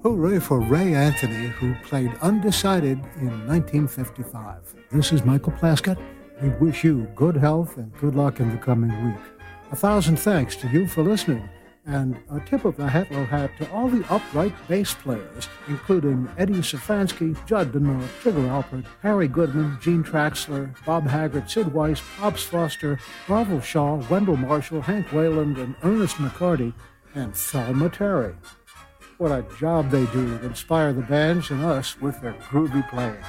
Hooray for Ray Anthony, who played Undecided in 1955. This is Michael Plaskett. We wish you good health and good luck in the coming week. 1,000 thanks to you for listening, and a tip of the Hetlo hat to all the upright bass players, including Eddie Safransky, Judd Denor, Trigger Alpert, Harry Goodman, Gene Traxler, Bob Haggart, Sid Weiss, Hobbs Foster, Marvel Shaw, Wendell Marshall, Hank Wayland, and Ernest McCarty, and Thelma Terry. What a job they do to inspire the bands and us with their groovy playing.